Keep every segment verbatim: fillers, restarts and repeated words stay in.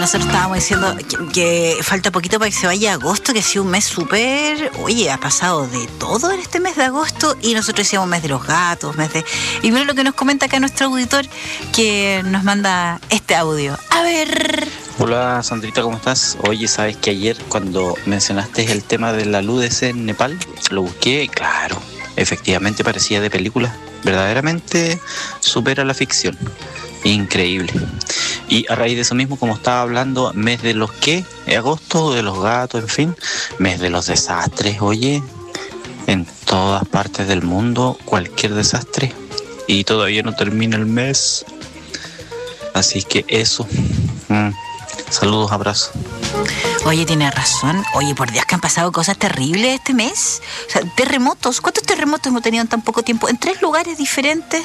nosotros estábamos diciendo que, que falta poquito para que se vaya agosto, que ha sido un mes súper... Oye, ha pasado de todo en este mes de agosto y nosotros decíamos mes de los gatos, mes de... Y mira lo que nos comenta acá nuestro auditor que nos manda este audio. A ver... Hola Sandrita, ¿cómo estás? Oye, ¿sabes que ayer cuando mencionaste el tema de la luz ese en Nepal, lo busqué y claro, efectivamente parecía de película. Verdaderamente supera la ficción. Increíble. Y a raíz de eso mismo, como estaba hablando, mes de los qué, agosto, de los gatos, en fin, mes de los desastres, oye, en todas partes del mundo, cualquier desastre. Y todavía no termina el mes. Así que eso. Mm. Saludos, abrazos. Oye, tiene razón. Oye, por Dios que han pasado cosas terribles este mes. O sea, terremotos. ¿Cuántos terremotos hemos tenido en tan poco tiempo? En tres lugares diferentes.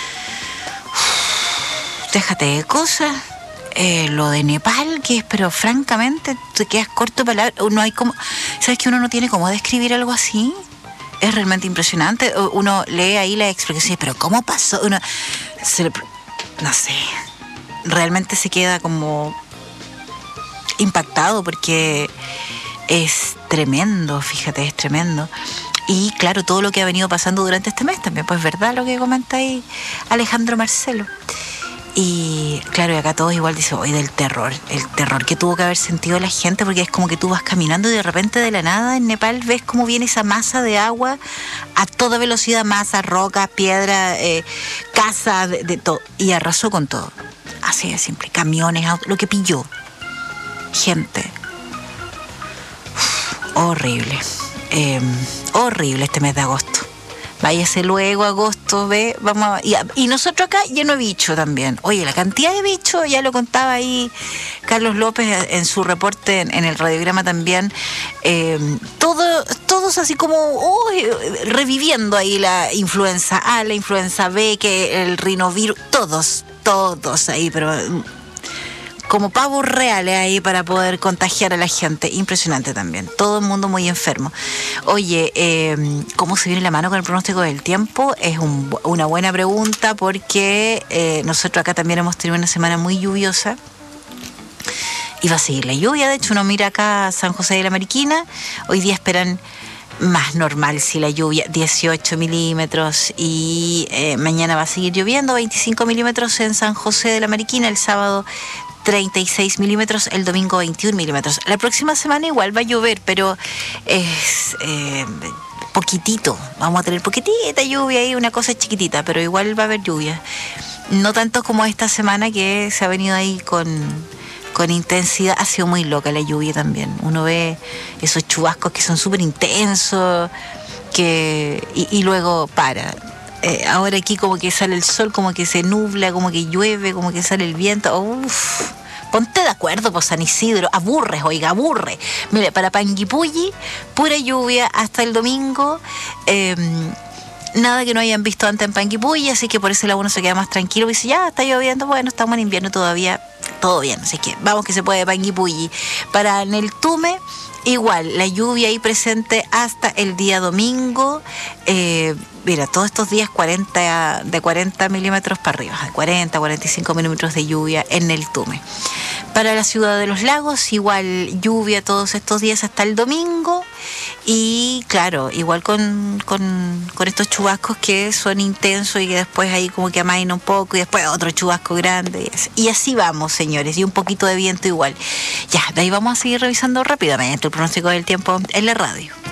Uf, déjate de cosas. Eh, lo de Nepal, que es, pero francamente, te quedas corto de palabras. No hay como... ¿Sabes que uno no tiene cómo describir algo así? Es realmente impresionante. Uno lee ahí la explicación, pero ¿cómo pasó? Uno se le... No sé. Realmente se queda como... impactado porque es tremendo, fíjate, es tremendo. Y claro, todo lo que ha venido pasando durante este mes también, pues verdad lo que comenta ahí Alejandro Marcelo. Y claro, y acá todos igual dicen, oye, del terror, el terror que tuvo que haber sentido la gente, porque es como que tú vas caminando y de repente de la nada en Nepal ves cómo viene esa masa de agua a toda velocidad, masa, rocas, piedra, eh, casas, de, de todo, y arrasó con todo. Así de simple, camiones, autos, lo que pilló. Gente. Uf, horrible. Eh, horrible este mes de agosto. Váyase luego, agosto, ve, vamos a, y, y nosotros acá lleno de bicho también. Oye, la cantidad de bichos, ya lo contaba ahí Carlos López en su reporte en, en el radiograma también. Eh, todo, todos así como oh, reviviendo ahí la influenza A, la influenza B, que el rinovirus, todos, todos ahí, pero... como pavos reales ahí para poder contagiar a la gente. Impresionante también. Todo el mundo muy enfermo. Oye, eh, ¿cómo se viene la mano con el pronóstico del tiempo? Es un, una buena pregunta porque eh, nosotros acá también hemos tenido una semana muy lluviosa. Y va a seguir la lluvia. De hecho, uno mira acá San José de la Mariquina. Hoy día esperan más normal si la lluvia, dieciocho milímetros. Y eh, mañana va a seguir lloviendo, veinticinco milímetros en San José de la Mariquina. El sábado treinta y seis milímetros, el domingo veintiún milímetros. La próxima semana igual va a llover, pero es eh, poquitito. Vamos a tener poquitita lluvia ahí, una cosa chiquitita, pero igual va a haber lluvia. No tanto como esta semana que se ha venido ahí con, con intensidad. Ha sido muy loca la lluvia también. Uno ve esos chubascos que son súper intensos que, y, y luego para. Eh, ahora aquí como que sale el sol, como que se nubla, como que llueve, como que sale el viento. Uf, ponte de acuerdo, pues San Isidro, aburres, oiga, aburre. Mire, para Panguipulli, pura lluvia hasta el domingo. Eh, nada que no hayan visto antes en Panguipulli, así que por eso el uno se queda más tranquilo y dice, ya, está lloviendo, bueno, estamos en invierno todavía, todo bien, así que vamos que se puede Panguipulli. Para Neltume, igual, la lluvia ahí presente hasta el día domingo. Eh, mira, todos estos días cuarenta, de cuarenta milímetros para arriba, de cuarenta, cuarenta y cinco milímetros de lluvia en el Tume. Para la ciudad de los lagos, igual lluvia todos estos días hasta el domingo. Y claro, igual con, con, con estos chubascos que son intensos y que después ahí como que amaina un poco y después otro chubasco grande. Y así, y así vamos, señores, y un poquito de viento igual. Ya, de ahí vamos a seguir revisando rápidamente el pronóstico del tiempo en la radio.